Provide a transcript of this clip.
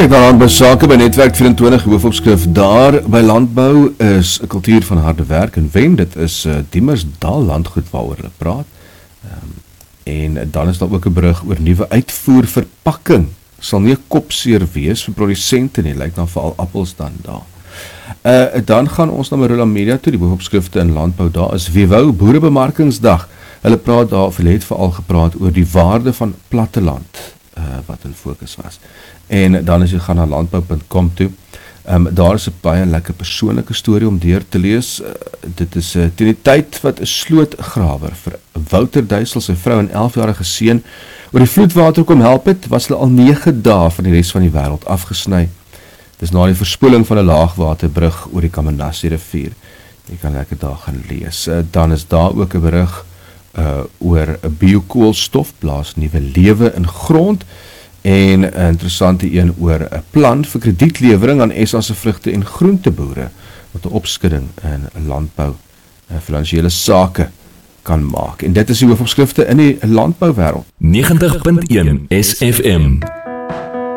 Kyk na landbou sake by Netwerk 24 hoofopskrif daar by landbou is 'n kultuur van harde werk en wen dit is Diemersdal landgoed waaroor hulle praat. En dan is daar ook 'n berig oor nuwe uitvoerverpakking. Sal nie 'n kopseer wees vir produsente nie, lyk nou veral appels dan daar. Dan gaan ons na Marula Media toe, die hoofopskrifte in landbou daar is Wewou Boerebemarkingsdag. Hulle praat daar, of hulle het veral gepraat oor die waarde van platteland wat in fokus was. En dan as jy gaan na landbou.com toe, daar is 'n baie lekker persoonlike storie om deur te lees. Dit is teen die tyd wat 'n slootgrawer vir Wouter Duisel, sy vrou en 11-jarige seun, oor die vloedwater kom help het, was hulle al 9 dae van die res van die wêreld afgesny. Dis na die verspoeling van 'n laagwaterbrug oor die Kamanassie rivier. Jy kan lekker daar gaan lees. Dan is daar ook 'n berig oor 'n biokoolstof plaas nuwe lewe in grond. En 'n interessante een oor 'n plan vir kredietlewering aan SA se vrugte- en groenteboere wat 'n opskudding in landbou en finansiële sake kan maak. En dit is die hoofopskrifte in die landbouwêreld. 90.1 SFM